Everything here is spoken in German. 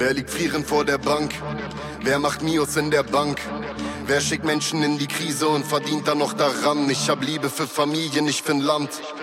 Wer liegt frierend vor der Bank? Wer macht Mios in der Bank? Wer schickt Menschen in die Krise und verdient dann noch daran? Ich hab Liebe für Familie, nicht für'n Land.